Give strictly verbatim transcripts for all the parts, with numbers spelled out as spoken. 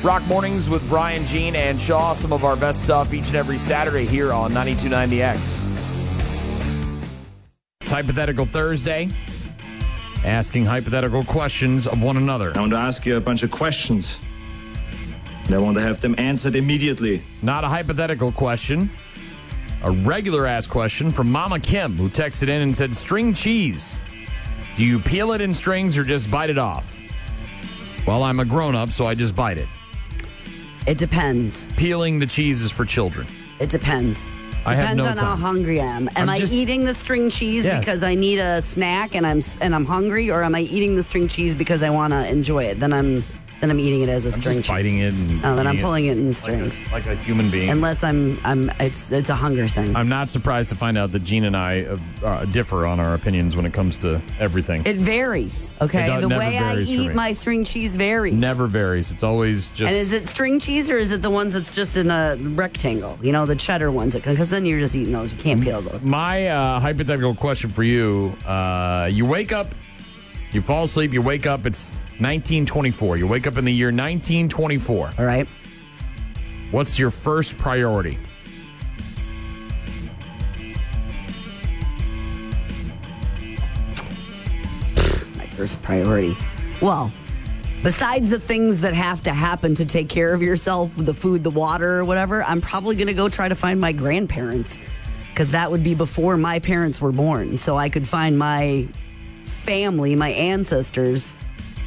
Rock Mornings with Brian, Gene, and Shaw. Some of our best stuff each and every Saturday here on ninety-two point nine The X. It's Hypothetical Thursday. Asking hypothetical questions of one another. I want to ask you a bunch of questions. And I want to have them answered immediately. Not a hypothetical question. A regular-ass question from Mama Kim, who texted in and said, string cheese. Do you peel it in strings or just bite it off? Well, I'm a grown-up, so I just bite it. It depends. Peeling the cheese is for children. It depends. I have Depends no on time. how hungry I am. Am I'm I just- eating the string cheese Yes. because I need a snack and I'm and I'm hungry, or am I eating the string cheese because I want to enjoy it? Then I'm then I'm eating it as a I'm string just cheese. biting it and Oh, then I'm eating pulling it in like strings. a, like a human being. Unless I'm I'm it's it's a hunger thing. I'm not surprised to find out that Gene and I uh, uh, differ on our opinions when it comes to everything. It varies. Okay, It does- the never way I varies for eat me. my string cheese varies. Never varies. It's always just... And is it string cheese or is it the ones that's just in a rectangle? You know, the cheddar ones. Because then you're just eating those. You can't peel those. My uh, hypothetical question for you, uh, you wake up, you fall asleep, you wake up, it's nineteen twenty-four. You wake up in the year nineteen twenty-four. All right. What's your first priority? My first priority. Well, besides the things that have to happen to take care of yourself, the food, the water, or whatever, I'm probably going to go try to find my grandparents, because that would be before my parents were born. So I could find my family, my ancestors,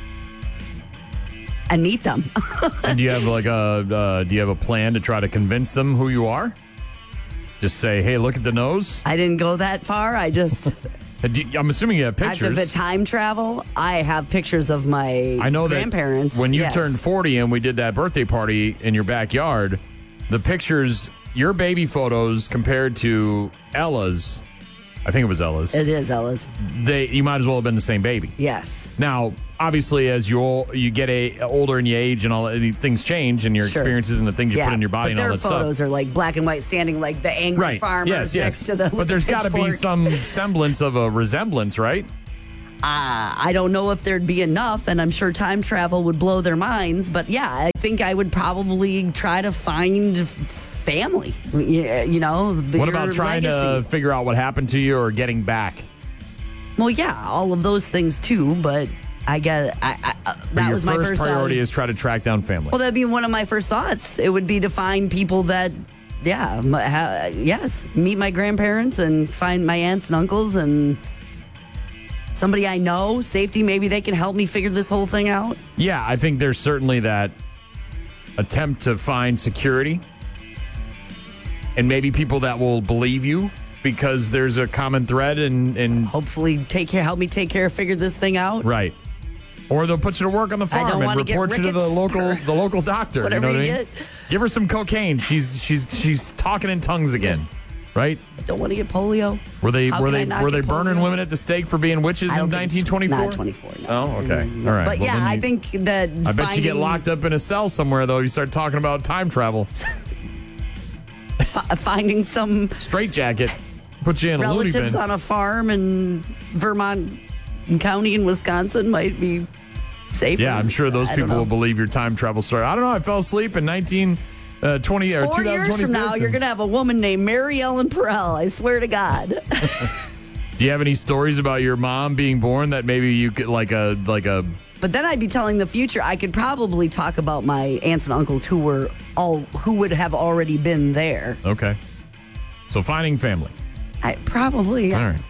and meet them. And do you have like a uh, do you have a plan to try to convince them who you are? Just say, hey, look at the nose. I didn't go that far. I just, Uh, do you- I'm assuming you have after the pictures. time travel, I have pictures of my I know that grandparents. when you Yes. turned forty and we did that birthday party in your backyard, the pictures, your baby photos compared to Ella's, I think it was Ella's, It is Ella's. they you might as well have been the same baby. Yes. Now, obviously, as you ol- you get a older and you age and all that, things change and your Sure. experiences and the things you put in your body but and all their that stuff. photos are like black and white, standing like the angry Right. farmers Yes, yes. next to the. But there's got to be pitchfork. some semblance of a resemblance, right? Uh, I don't know if there'd be enough, and I'm sure time travel would blow their minds. But yeah, I think I would probably try to find f- family. You, you know, What your about trying legacy. to figure out what happened to you or getting back? Well, yeah, all of those things too. But I get I, I, uh, But that your was my first first priority uh, is try to track down family. Well, that'd be one of my first thoughts. It would be to find people that, yeah, m- ha, yes, meet my grandparents and find my aunts and uncles and somebody I know. Safety, maybe they can help me figure this whole thing out. Yeah, I think there's certainly that attempt to find security and maybe people that will believe you because there's a common thread and, and Hopefully, take care, help me take care, figure this thing out. right. Or they'll put you to work on the I farm don't and wanna get report you to the rickets local or the local doctor. whatever you know what you I mean? get. Give her some cocaine. She's she's she's talking in tongues again. Right? I don't want to get polio. Were they How were can I they not were they get burning polio? women at the stake for being witches I in don't think- nineteen twenty-four? Not twenty-four. No. Oh, okay. Mm, All right. But Well, yeah, then I you- think that I bet you get finding- locked up in a cell somewhere, though. You start talking about time travel. fi- finding some Straight jacket. Put you in a loony relatives bin. on a farm in Vermont County in Wisconsin might be safer. Yeah, I'm sure those I don't people know. will believe your time travel story. I don't know. I fell asleep in nineteen twenty or Four twenty years twenty-six. from now, you're going to have a woman named Mary Ellen Perel. I swear to God. Do you have any stories about your mom being born that maybe you could like a like a But then I'd be telling the future. I could probably talk about my aunts and uncles who were all who would have already been there. okay? So finding family. I probably. All right.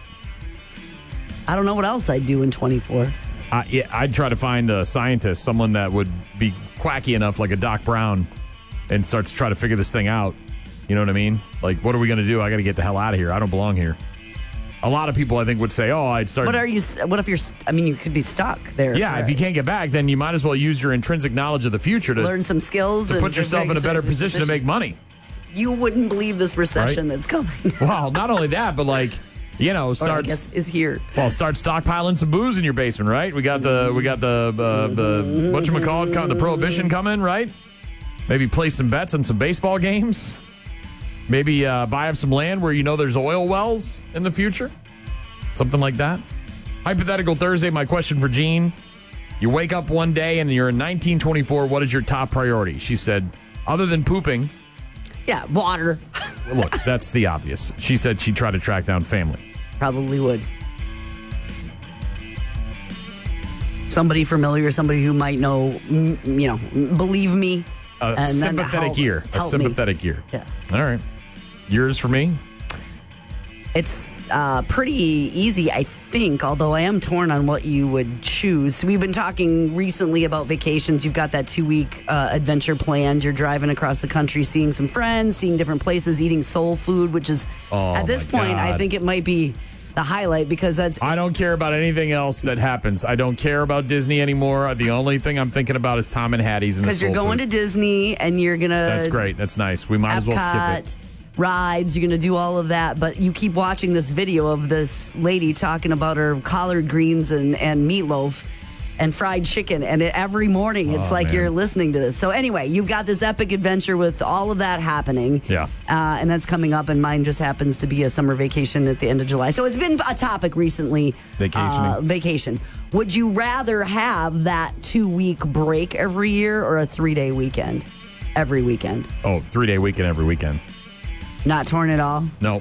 I don't know what else I'd do in twenty-four. Uh, yeah, I'd try to find a scientist, someone that would be quacky enough, like a Doc Brown, and start to try to figure this thing out. You know what I mean? Like, what are we going to do? I got to get the hell out of here. I don't belong here. A lot of people, I think, would say, "Oh, I'd start." What are you? What if you're? I mean, you could be stuck there. Yeah, for if you can't get back, then you might as well use your intrinsic knowledge of the future to learn some skills to and put yourself in a better position to make money. You wouldn't believe this recession Right? that's coming. Well, not only that, but like, you know, Or I start guess is here. well, start stockpiling some booze in your basement, right? We got the we got the uh, the whatchamacallit, co- the prohibition coming, right? Maybe play some bets on some baseball games. Maybe uh, buy up some land where you know there's oil wells in the future. Something like that. Hypothetical Thursday, my question for Gene. You wake up one day and you're in nineteen twenty-four. What is your top priority? She said, other than pooping. Yeah, water. Look, that's the obvious. She said she'd try to track down family. Probably would. Somebody familiar, somebody who might know, mm, you know, believe me. A and then sympathetic help- ear. A help me. sympathetic ear. Yeah. All right. Yours for me? It's uh, pretty easy, I think, although I am torn on what you would choose. We've been talking recently about vacations. You've got that two-week uh, adventure planned. You're driving across the country, seeing some friends, seeing different places, eating soul food, which is, Oh, at this my point, God. I think it might be the highlight because that's... I don't care about anything else that happens. I don't care about Disney anymore. The only thing I'm thinking about is Tom and Hattie's and the Because you're soul going food. to Disney and you're going to... That's great. That's nice. We might as well skip Epcot, it. rides, you're going to do all of that, but you keep watching this video of this lady talking about her collard greens and, and meatloaf and fried chicken, and it, every morning it's Oh, like man. you're listening to this. So anyway, you've got this epic adventure with all of that happening. Yeah. Uh, and that's coming up, and mine just happens to be a summer vacation at the end of July. So it's been a topic recently. Vacationing. Uh, vacation. Would you rather have that two-week break every year or a three-day weekend every weekend? Oh, three-day weekend every weekend. Not torn at all? No.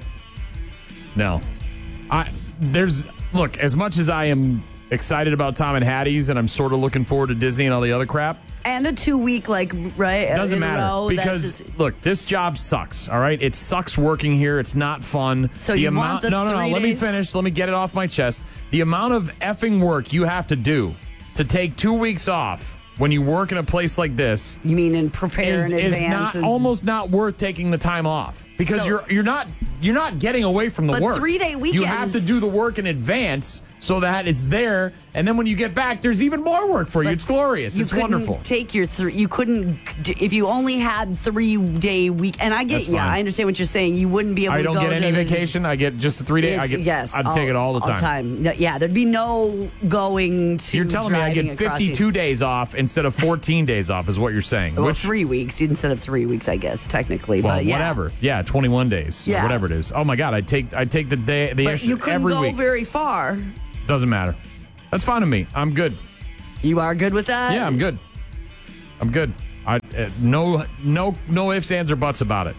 No. I there's look, as much as I am excited about Tom and Hattie's and I'm sort of looking forward to Disney and all the other crap, And a two week, like, right? doesn't in a matter row, that's because just- look, this job sucks. All right, it sucks working here. It's not fun. So the you amount, want the no, no, no. three Let me days? finish. Let me get it off my chest. The amount of effing work you have to do to take two weeks off when you work in a place like this you mean in prepare is, in is advance? not is- almost not worth taking the time off because So- you're you're not you're not getting away from the But work. three-day You have to weekends- do the work in advance so that it's there, and then when you get back, there's even more work for you. But It's glorious. You It's couldn't wonderful. Take your three. You couldn't if you only had three day week. And I get, That's yeah, fine. I understand what you're saying. You wouldn't be able. I to don't go get any to the- vacation. I get just a three day. I It's- get. yes, I'd take it all the time. No, yeah, there'd be no going to. You're telling me I driving get across the- fifty-two days off instead of fourteen days off, is what you're saying? Well, Which three weeks instead of three weeks, I guess technically. well, but yeah. whatever. Yeah, twenty-one days. Yeah. whatever it is. Oh my God, I take I take the day the But extra you couldn't every go week. very far. Doesn't matter. That's fine with me. I'm good. You are good with that. Yeah, I'm good. I'm good. I uh, no no no ifs, ands, or buts about it.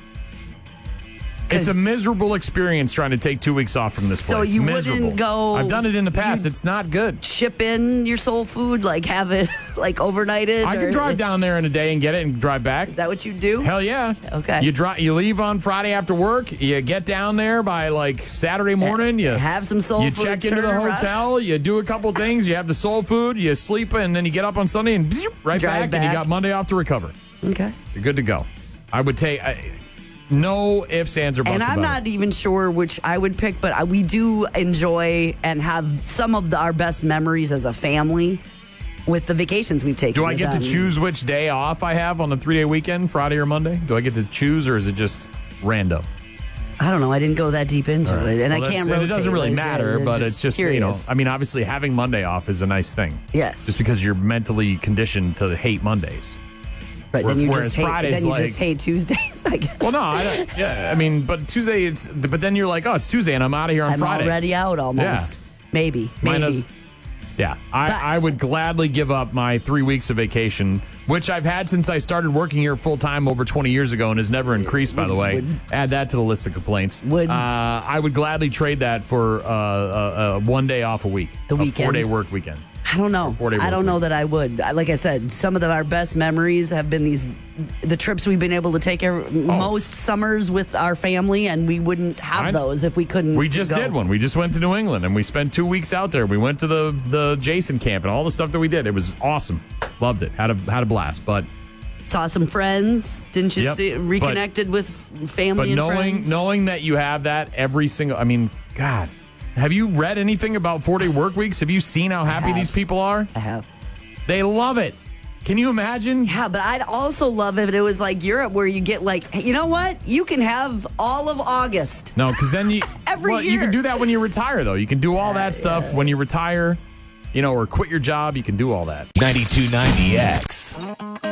It's a miserable experience trying to take two weeks off from this So place. you miserable. wouldn't go- I've done it in the past. It's not good. Ship in your soul food, like have it like overnighted. I or- can drive down there in a day and get it and drive back. Is that what you do? Hell yeah. Okay. You drive. You leave on Friday after work. You get down there by like Saturday morning. You Have some soul You food. check into the turn around. hotel. You do a couple things. You have the soul food. You sleep, and then you get up on Sunday and bzz, right Drive back, and you back. got Monday off to recover. Okay. You're good to go. I would take I, no ifs, ands, or buts And I'm about not it. even sure which I would pick, but I- we do enjoy and have some of the, our best memories as a family with the vacations we've taken. Do I with get to them. choose which day off I have on the three day weekend, Friday or Monday? Do I get to choose, or is it just random? I don't know. I didn't go that deep into All right. it, and Well, I can't. that's- and Rotate. It doesn't really Like, matter, yeah, but it's just, you know, curious. I mean, obviously having Monday off is a nice thing. Yes. Just because you're mentally conditioned to hate Mondays. But then you whereas just hate. Friday's Then you like- just hate Tuesdays. I guess. Well, no, I don't, yeah, I mean, but Tuesday, it's, but then you're like, oh, it's Tuesday and I'm out of here on I'm Friday. already out almost. Maybe. Mine Maybe. is- Yeah, I, But- I would gladly give up my three weeks of vacation, which I've had since I started working here full time over twenty years ago and has never increased, by the way. Would- Add that to the list of complaints. Would- uh, I would gladly trade that for uh, uh, uh, one day off a week. The a four day weekends? work weekend. I don't know. four-day I work don't know week. that I would. Like I said, some of the, our best memories have been these the trips we've been able to take every, most summers with our family, and we wouldn't have I- those if we couldn't. We just go. did one. We just went to New England and we spent two weeks out there. We went to the the Jason camp and all the stuff that we did. It was awesome. Loved it. Had a had a blast. But Saw some friends. Didn't you Yep, see? but- Reconnected with f- family but and knowing friends. knowing that you have that every single, I mean, God, have you read anything about four day work weeks? Have you seen how happy have. these people are? I have. They love it. Can you imagine? Yeah, but I'd also love if it was like Europe, where you get like, hey, you know what? You can have all of August. No, because then you Every well, you year. can do that when you retire, though. You can do all that stuff when you retire, you know, or quit your job. You can do all that. ninety-two ninety X.